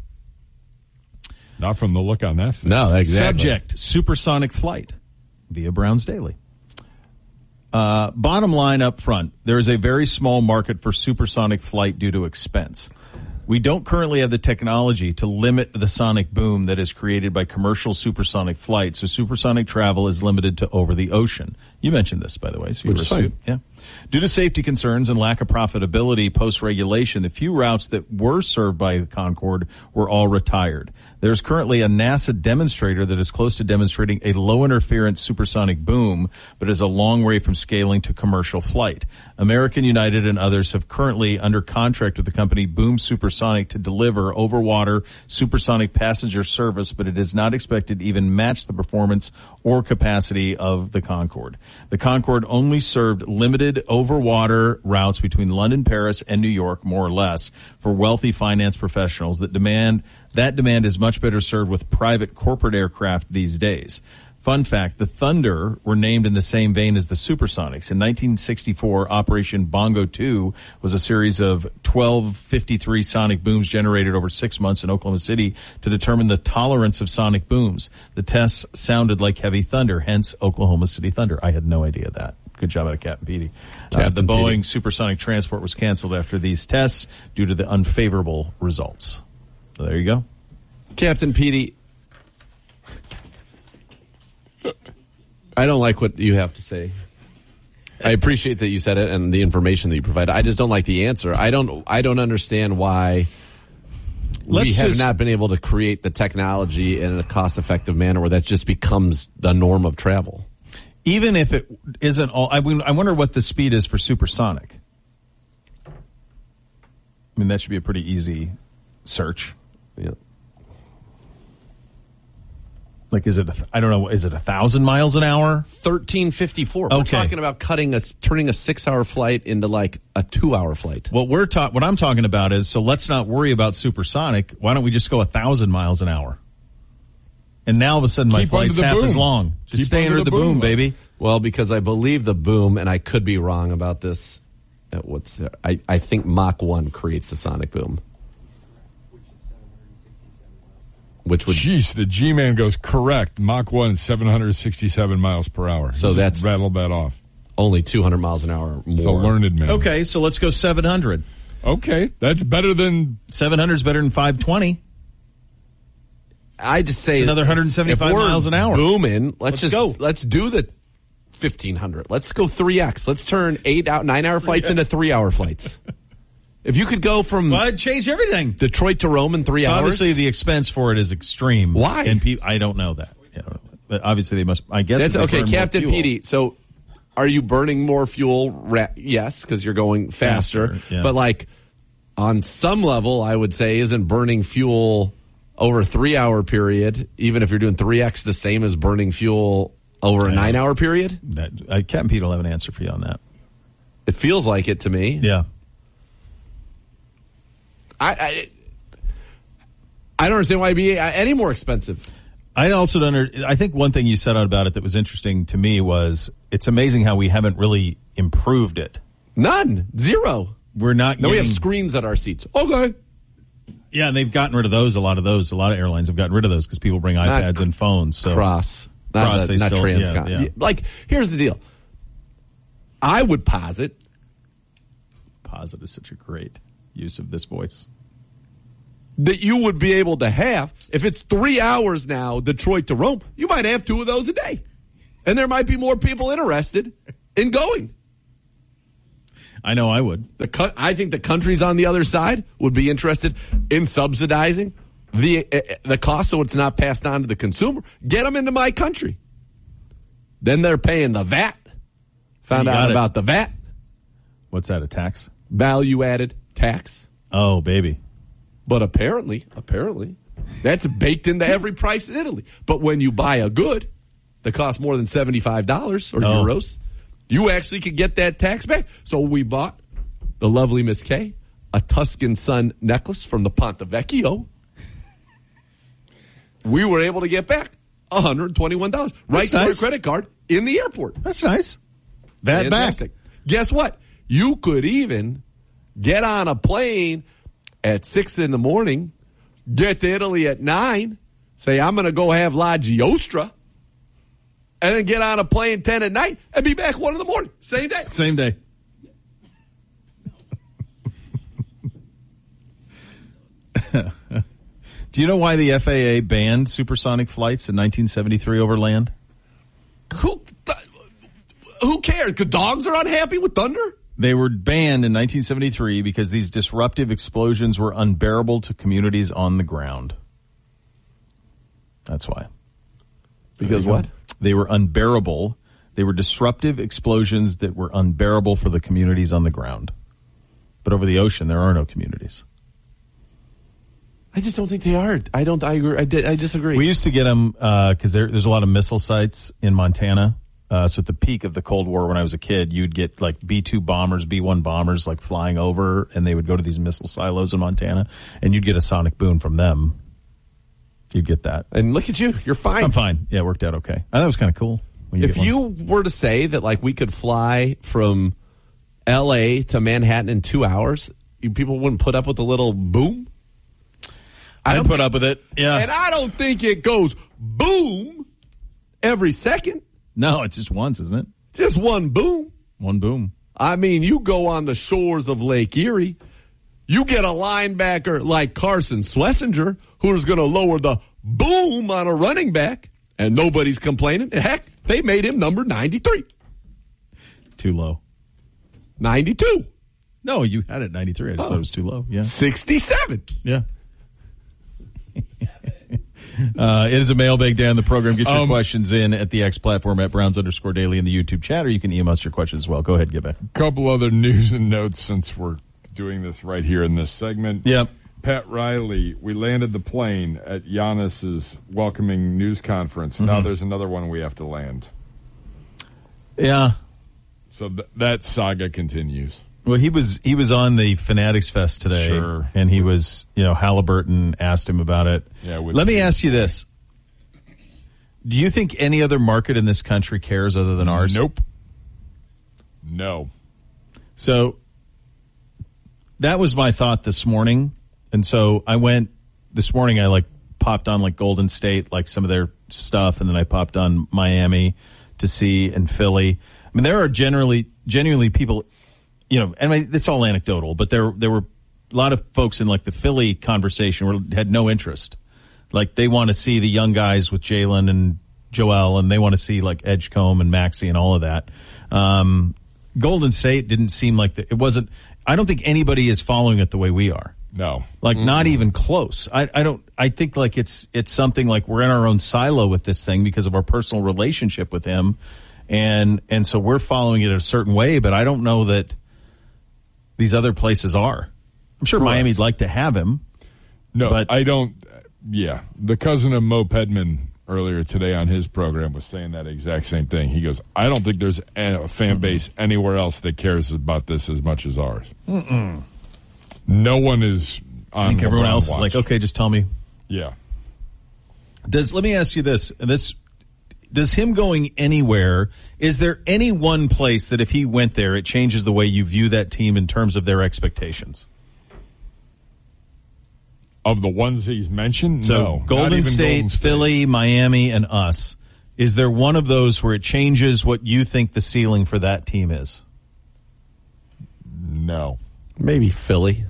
Not from the look on that. No, exactly. Subject, supersonic flight via Browns Daily. Uh, bottom line up front, there is a very small market for supersonic flight due to expense. We don't currently have the technology to limit the sonic boom that is created by commercial supersonic flight, so supersonic travel is limited to over the ocean. You mentioned this, by the way. So you Which is fine. Yeah. Due to safety concerns and lack of profitability post-regulation, the few routes that were served by Concorde were all retired. There's currently a NASA demonstrator that is close to demonstrating a low-interference supersonic boom, but is a long way from scaling to commercial flight. American, United, and others have currently under contract with the company Boom Supersonic to deliver over-water supersonic passenger service, but it is not expected to even match the performance or capacity of the Concorde. The Concorde only served limited limited over-water routes between London, Paris, and New York, more or less, for wealthy finance professionals that demand that demand is much better served with private corporate aircraft these days. Fun fact, the Thunder were named in the same vein as the Supersonics. In nineteen sixty-four, Operation Bongo two was a series of twelve fifty-three sonic booms generated over six months in Oklahoma City to determine the tolerance of sonic booms. The tests sounded like heavy thunder, hence Oklahoma City Thunder. I had no idea that. Good job out of Captain Petey. Uh, the Boeing Petey. Supersonic transport was canceled after these tests due to the unfavorable results. So there you go. Captain Petey. I don't like what you have to say. I appreciate that you said it and the information that you provide. I just don't like the answer. I don't. I don't understand why Let's we have just, not been able to create the technology in a cost-effective manner where that just becomes the norm of travel. Even if it isn't all, I, I wonder what the speed is for supersonic. I mean, that should be a pretty easy search. Yeah. Like, is it, a, I don't know, is it a thousand miles an hour? thirteen fifty-four. Okay. We're talking about cutting a, turning a six hour flight into like a two hour flight. What we're ta- what I'm talking about is, so let's not worry about supersonic. Why don't we just go a thousand miles an hour? And now all of a sudden my Keep flight's half boom. as long. Just Keep stay under the, the boom, boom, baby. Well, because I believe the boom, and I could be wrong about this. Uh, what's uh, I, I think Mach one creates the sonic boom. Which would, jeez, the G-Man goes correct. Mach one, seven hundred sixty-seven miles per hour. So Just that's rattled that off. Only two hundred miles an hour more. It's a learned man. Okay, so let's go seven hundred. Okay, that's better than seven hundred is better than five twenty. I just say it's another one hundred seventy-five miles an hour. Booming. Let's, let's just go. Let's do the fifteen hundred. Let's go three X. Let's turn eight out nine hour flights into three hour flights. If you could go from well, I'd change everything. Detroit to Rome in three so hours. Obviously, the expense for it is extreme. Why? And pe- I don't know that. You know, but obviously, they must. I guess that's they okay, burn Captain more fuel. Petey. So, are you burning more fuel? Ra- yes, because you're going faster. faster yeah. But like on some level, I would say, isn't burning fuel over a three-hour period, even if you're doing three X, the same as burning fuel over a I nine-hour period? That, uh, Captain Petey will have an answer for you on that. It feels like it to me. Yeah. I, I I don't understand why it'd be any more expensive. I also don't. Under, I think one thing you said out about it that was interesting to me was it's amazing how we haven't really improved it. None, zero. We're not. No, getting, we have screens at our seats. Okay. Yeah, and they've gotten rid of those. A lot of those. A lot of airlines have gotten rid of those because people bring iPads not and phones. So cross, not, cross, the, not still, transcon. Yeah, yeah. Like, here's the deal. I would posit. Posit is such a great use of this voice. That you would be able to have, if it's three hours now, Detroit to Rome, you might have two of those a day. And there might be more people interested in going. I know I would. The I think the countries on the other side would be interested in subsidizing the uh, the cost so it's not passed on to the consumer. Get them into my country. Then they're paying the V A T. Found out about it. The V A T. What's that, a tax? Value added tax. Oh, baby. But apparently, apparently, that's baked into every price in Italy. But when you buy a good that costs more than seventy-five dollars or oh. euros, you actually could get that tax back. So we bought the lovely Miss Kay a Tuscan Sun necklace from the Ponte Vecchio. We were able to get back one hundred twenty-one dollars right That's to nice. our credit card in the airport. That's nice. Bad back. Guess what? You could even get on a plane at six in the morning, get to Italy at nine, say, I'm going to go have La Giostra, and then get on a plane ten at night and be back one in the morning. Same day. Same day. Do you know why the F A A banned supersonic flights in nineteen seventy-three over land? Who, who cares? Because dogs are unhappy with thunder? They were banned in nineteen seventy-three because these disruptive explosions were unbearable to communities on the ground. That's why. Because what? They were unbearable. They were disruptive explosions that were unbearable for the communities on the ground. But over the ocean, there are no communities. I just don't think they are. I don't. I agree. I, did, I disagree. We used to get them because uh, there, there's a lot of missile sites in Montana. Uh, so at the peak of the Cold War when I was a kid, you'd get like B two bombers, B one bombers like flying over, and they would go to these missile silos in Montana, and you'd get a sonic boom from them. You'd get that. And look at you. You're fine. I'm fine. Yeah, it worked out okay. I thought it was kind of cool. You if you were to say that like we could fly from L A to Manhattan in two hours, you, people wouldn't put up with a little boom? I don't put up with it. Yeah. And I don't think it goes boom every second. No, it's just once, isn't it? Just one boom. One boom. I mean, you go on the shores of Lake Erie, you get a linebacker like Carson Schlesinger who's going to lower the boom on a running back, and nobody's complaining. Heck, they made him number ninety-three. Too low. ninety-two. No, you had it ninety-three. I just oh. thought it was too low. Yeah. sixty-seven. Yeah. uh, it is a mailbag day on the program. Get your um, questions in at the X platform at Browns underscore daily in the YouTube chat, or you can email us your questions as well. Go ahead, get back. A couple other news and notes since we're doing this right here in this segment. Yep. Pat Riley, we landed the plane at Giannis's welcoming news conference. Mm-hmm. Now there's another one we have to land. Yeah. So th- that saga continues. Well, he was he was on the Fanatics Fest today, sure. and he was, you know, Halliburton asked him about it. Yeah. Let me ask you this: do you think any other market in this country cares other than ours? Nope. No. So that was my thought this morning, and so I went this morning. I like popped on like Golden State, like some of their stuff, and then I popped on Miami to see and Philly. I mean, there are generally genuinely people. You know, and I mean, it's all anecdotal, but there there were a lot of folks in like the Philly conversation who had no interest. Like they want to see the young guys with Jalen and Joel, and they want to see like Edgecombe and Maxey and all of that. Um, Golden State didn't seem like the, it wasn't. I don't think anybody is following it the way we are. No, like mm-hmm. not even close. I, I don't. I think like it's it's something like we're in our own silo with this thing because of our personal relationship with him, and and so we're following it a certain way. But I don't know that these other places are. I'm sure Correct. Miami'd like to have him. No, but I don't. Yeah. The cousin of Mo Pedman earlier today on his program was saying that exact same thing. He goes, I don't think there's a fan base anywhere else that cares about this as much as ours. Mm-mm. No one is on I think everyone LeBron else watch. is like, okay, just tell me. Yeah. Does let me ask you this. This Does him going anywhere, is there any one place that if he went there, it changes the way you view that team in terms of their expectations? Of the ones he's mentioned? So no. Golden State, Golden State, Philly, Miami, and us. Is there one of those where it changes what you think the ceiling for that team is? No. Maybe Philly.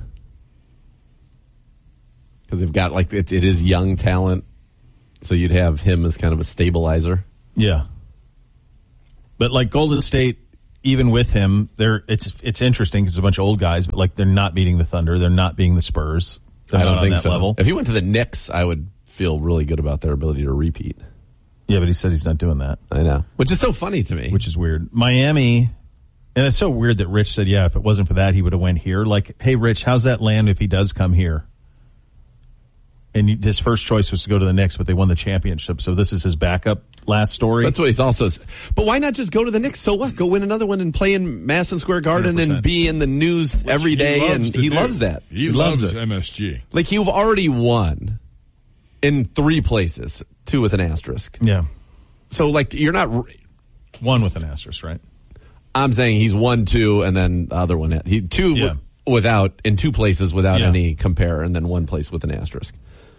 Because they've got, like, it, it is young talent. So you'd have him as kind of a stabilizer. Yeah. But like Golden State, even with him, they're it's it's interesting because it's a bunch of old guys, but like they're not beating the Thunder, they're not beating the Spurs. They're I don't not think on that so. level. If he went to the Knicks, I would feel really good about their ability to repeat. Yeah, but he said he's not doing that. I know. Which is so funny to me. Which is weird. Miami, and it's so weird that Rich said, yeah, if it wasn't for that, he would have went here. Like, hey, Rich, how's that land if he does come here? And his first choice was to go to the Knicks, but they won the championship. So this is his backup last story. That's what he's also said. But why not just go to the Knicks? So what? Go win another one and play in Madison Square Garden one hundred percent. And be in the news Which every day. And he do. loves that. He, he loves, loves it. M S G. Like you've already won in three places, two with an asterisk. Yeah. So like you're not r- one with an asterisk, right? I'm saying he's won two and then the other one. He two yeah. with, without in two places without yeah. any compare, and then one place with an asterisk.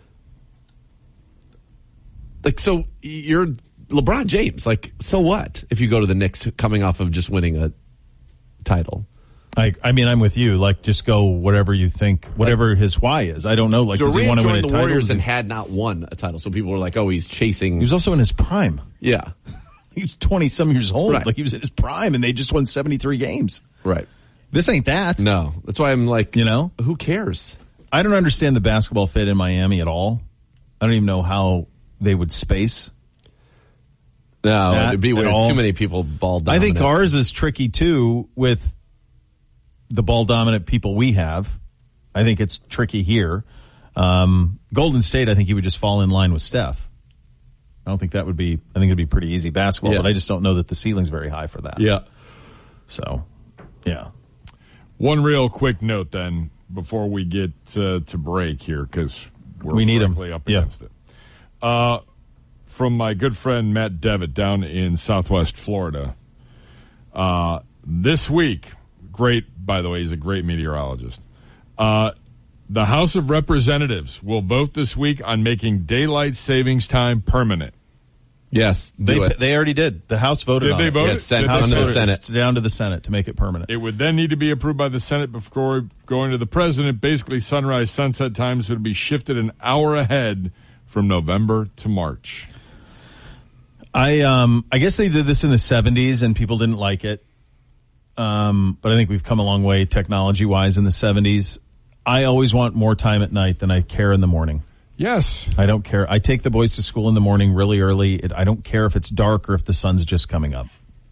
Like, so you're LeBron James. Like, so what if you go to the Knicks coming off of just winning a title? I I mean, I'm with you. Like, just go whatever you think, whatever like, his why is. I don't know. Like, does he want to win a the title? Warriors and had not won a title, so people were like, "Oh, he's chasing." He was also in his prime. Yeah, he was twenty some years old. Right. Like he was in his prime, and they just won seventy-three games. Right. This ain't that. No, that's why I'm like, you know, who cares? I don't understand the basketball fit in Miami at all. I don't even know how they would space. No, it'd be weird. Too many people ball dominant. I think ours is tricky too with the ball dominant people we have. I think it's tricky here. Um, Golden State, I think he would just fall in line with Steph. I don't think that would be, I think it'd be pretty easy basketball, Yeah. but I just don't know that the ceiling's very high for that. Yeah. So, yeah. One real quick note then before we get uh, to break here because we're We need 'em. frankly up Yeah. against it. Uh, from my good friend Matt Devitt down in Southwest Florida. Uh, this week, great, by the way, he's a great meteorologist. Uh, the House of Representatives will vote this week on making daylight savings time permanent. Yes, They, do it. they already did. The House voted Did on they it. vote Yeah, it? it's sent Did down they to the vote it? Senate. It's down to the Senate to make it permanent. It would then need to be approved by the Senate before going to the president. Basically, sunrise sunset times would be shifted an hour ahead from November to March. I um I guess they did this in the seventies and people didn't like it. Um, but I think we've come a long way technology wise in the seventies. I always want more time at night than I care in the morning. Yes. I don't care. I take the boys to school in the morning really early. It, I don't care if it's dark or if the sun's just coming up.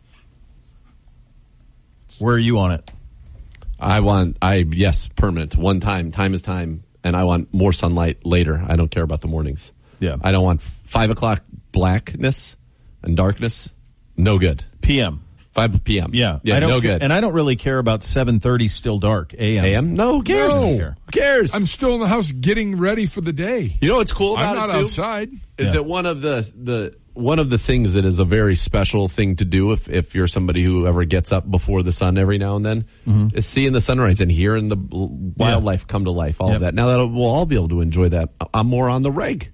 Where are you on it? I want, I, yes, permanent. One time. Time is time. And I want more sunlight later. I don't care about the mornings. Yeah. I don't want five o'clock blackness and darkness. No good. P M. five p.m. Yeah. Yeah, I don't no ca- good. And I don't really care about seven thirty still dark A M. A M? No, who cares? No. Who cares? I'm still in the house getting ready for the day. You know what's cool about I'm it not too? outside. Is Yeah. that one of the, the one of the things that is a very special thing to do if, if you're somebody who ever gets up before the sun every now and then Mm-hmm. is seeing the sunrise and hearing the wildlife come to life, all Yep. of that. Now that we'll all be able to enjoy that, I'm more on the reg.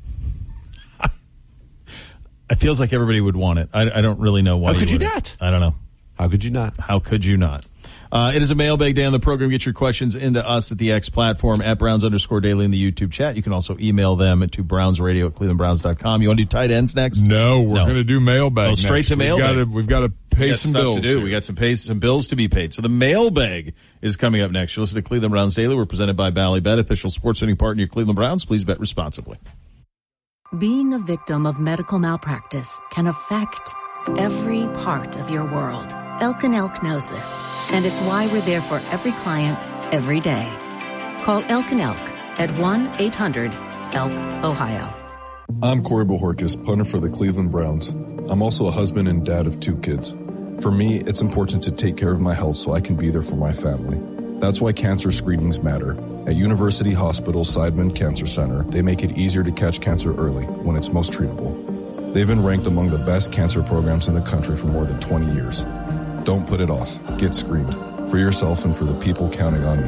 It feels like everybody would want it. I, I don't really know why. How could you wouldn't. not? I don't know. How could you not? How could you not? Uh, it is a mailbag day on the program. Get your questions into us at the X platform at Browns underscore daily in the YouTube chat. You can also email them to brownsradio at cleveland browns dot com. You want to do tight ends next? No, we're No. going to do mailbag. Oh, straight next. to mailbag. We've got to, we've got to pay We got some stuff bills to do. here. We got some pays, some bills to be paid. So the mailbag is coming up next. You listen to Cleveland Browns Daily. We're presented by Bally Bet, official sports betting partner of Cleveland Browns. Please bet responsibly. Being a victim of medical malpractice can affect every part of your world. Elk and Elk knows this, and it's why we're there for every client, every day. Call Elk and Elk at one eight hundred elk ohio. I'm Corey Bohorkis, punter for the Cleveland Browns. I'm also a husband and dad of two kids. For me, it's important to take care of my health so I can be there for my family. That's why cancer screenings matter. At University Hospital Seidman Cancer Center, they make it easier to catch cancer early when it's most treatable. They've been ranked among the best cancer programs in the country for more than twenty years. Don't put it off. Get screened for yourself and for the people counting on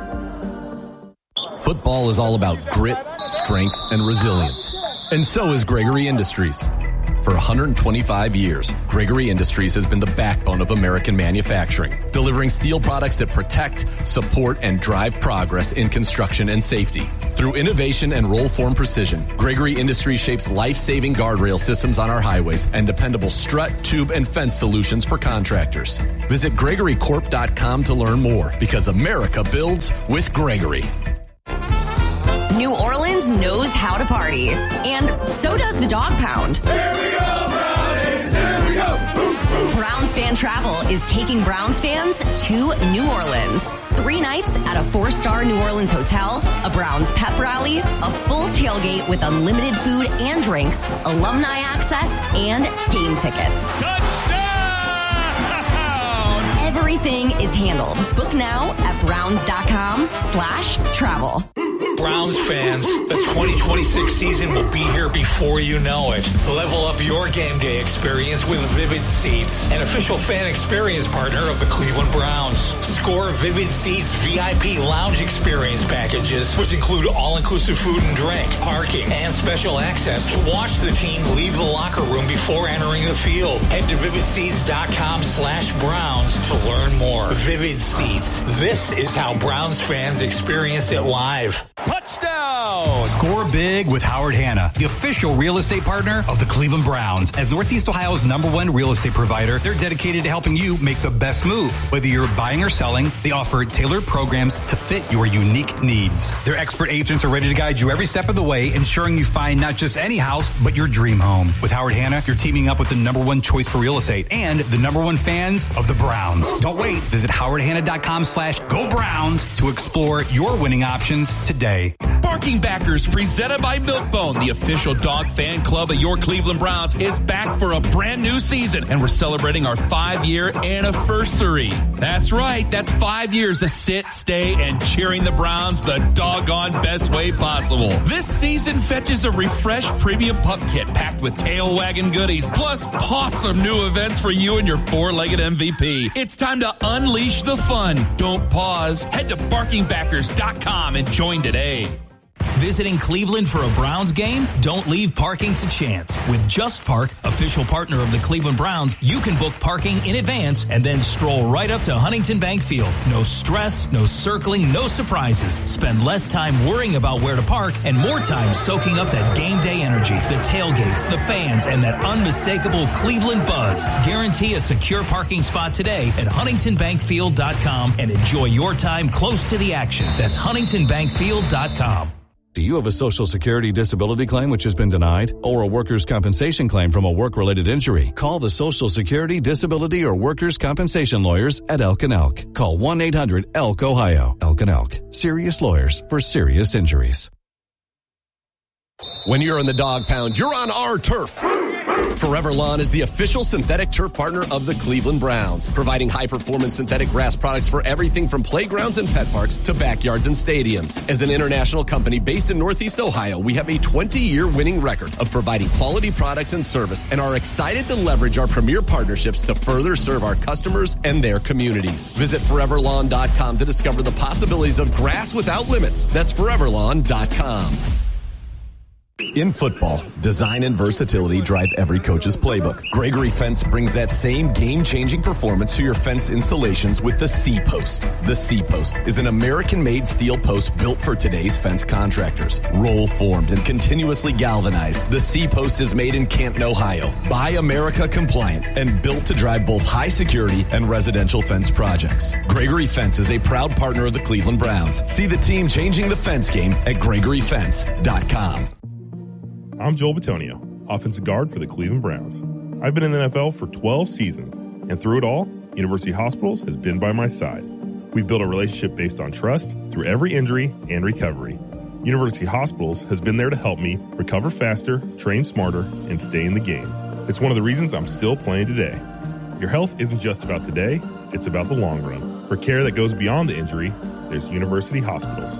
you. Football is all about grit, strength, and resilience. And so is Gregory Industries. For one hundred twenty-five years, Gregory Industries has been the backbone of American manufacturing, delivering steel products that protect, support, and drive progress in construction and safety. Through innovation and roll-form precision, Gregory Industries shapes life-saving guardrail systems on our highways and dependable strut, tube, and fence solutions for contractors. Visit gregory corp dot com to learn more, because America builds with Gregory. New Orleans knows how to party, and so does the Dog Pound. Here we go, Brownies! Here we go! Boom, boom. Browns Fan Travel is taking Browns fans to New Orleans. Three nights at a four-star New Orleans hotel, a Browns pep rally, a full tailgate with unlimited food and drinks, alumni access, and game tickets. Touchdown! Everything is handled. Book now at browns.com slash travel. Browns fans, the twenty twenty-six season will be here before you know it. Level up your game day experience with Vivid Seats, an official fan experience partner of the Cleveland Browns. Score Vivid Seats V I P lounge experience packages, which include all-inclusive food and drink, parking, and special access to watch the team leave the locker room before entering the field. Head to vivid seats dot com slash Browns to learn more. Vivid Seats. This is how Browns fans experience it live. Touchdown! Score big with Howard Hanna, the official real estate partner of the Cleveland Browns. As Northeast Ohio's number one real estate provider, they're dedicated to helping you make the best move. Whether you're buying or selling, they offer tailored programs to fit your unique needs. Their expert agents are ready to guide you every step of the way, ensuring you find not just any house, but your dream home. With Howard Hanna, you're teaming up with the number one choice for real estate and the number one fans of the Browns. Don't wait. Visit howard hanna dot com slash go Browns to explore your winning options today. Bark Barking Backers, presented by Milkbone, the official dog fan club of your Cleveland Browns, is back for a brand new season, and we're celebrating our five-year anniversary. That's right, that's five years of sit, stay, and cheering the Browns the doggone best way possible. This season fetches a refreshed premium pup kit packed with tail wagging goodies, plus awesome new events for you and your four-legged M V P. It's time to unleash the fun. Don't pause. Head to barking backers dot com and join today. Visiting Cleveland for a Browns game? Don't leave parking to chance. With Just Park, official partner of the Cleveland Browns, you can book parking in advance and then stroll right up to Huntington Bank Field. No stress, no circling, no surprises. Spend less time worrying about where to park and more time soaking up that game day energy, the tailgates, the fans, and that unmistakable Cleveland buzz. Guarantee a secure parking spot today at huntington bank field dot com and enjoy your time close to the action. That's huntington bank field dot com. Do you have a Social Security disability claim which has been denied, or a workers' compensation claim from a work-related injury? Call the Social Security, Disability, or Workers' Compensation Lawyers at Elk and Elk. Call one eight hundred elk ohio. Elk and Elk. Serious lawyers for serious injuries. When you're in the dog pound, you're on our turf. Forever Lawn is the official synthetic turf partner of the Cleveland Browns, providing high-performance synthetic grass products for everything from playgrounds and pet parks to backyards and stadiums. As an international company based in Northeast Ohio, we have a twenty-year winning record of providing quality products and service and are excited to leverage our premier partnerships to further serve our customers and their communities. Visit forever lawn dot com to discover the possibilities of grass without limits. That's forever lawn dot com. In football, design and versatility drive every coach's playbook. Gregory Fence brings that same game-changing performance to your fence installations with the C-Post. The C-Post is an American-made steel post built for today's fence contractors. Roll-formed and continuously galvanized, the C-Post is made in Canton, Ohio. Buy America compliant and built to drive both high security and residential fence projects. Gregory Fence is a proud partner of the Cleveland Browns. See the team changing the fence game at gregory fence dot com. I'm Joel Bitonio, offensive guard for the Cleveland Browns. I've been in the N F L for twelve seasons, and through it all, University Hospitals has been by my side. We've built a relationship based on trust through every injury and recovery. University Hospitals has been there to help me recover faster, train smarter, and stay in the game. It's one of the reasons I'm still playing today. Your health isn't just about today, it's about the long run. For care that goes beyond the injury, there's University Hospitals.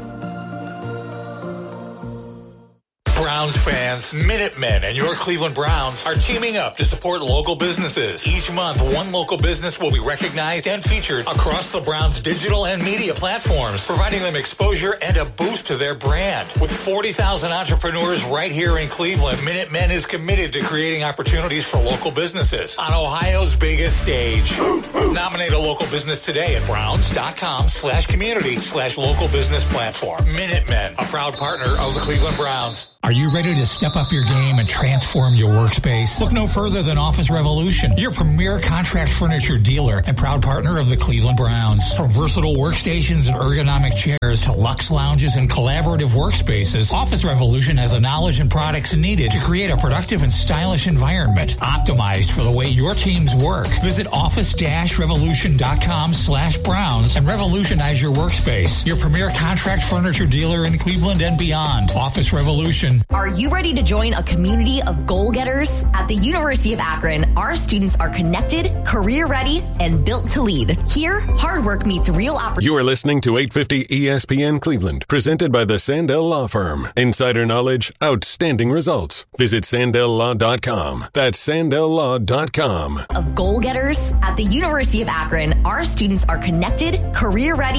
Browns fans, Minutemen and your Cleveland Browns are teaming up to support local businesses. Each month, one local business will be recognized and featured across the Browns' digital and media platforms, providing them exposure and a boost to their brand. With forty thousand entrepreneurs right here in Cleveland, Minutemen is committed to creating opportunities for local businesses on Ohio's biggest stage. Nominate a local business today at browns.com slash community slash local business platform. Minutemen, a proud partner of the Cleveland Browns. Are you ready to step up your game and transform your workspace? Look no further than Office Revolution, your premier contract furniture dealer and proud partner of the Cleveland Browns. From versatile workstations and ergonomic chairs to luxe lounges and collaborative workspaces, Office Revolution has the knowledge and products needed to create a productive and stylish environment optimized for the way your teams work. Visit office-revolution.com slash Browns and revolutionize your workspace. Your premier contract furniture dealer in Cleveland and beyond. Office Revolution. Are you ready to join a community of goal-getters? At the University of Akron, our students are connected, career-ready, and built to lead. Here, hard work meets real opportunity. You are listening to eight fifty E S P N Cleveland, presented by the Sandell Law Firm. Insider knowledge, outstanding results. Visit sandell law dot com. That's sandell law dot com. Of goal-getters? At the University of Akron, our students are connected, career-ready,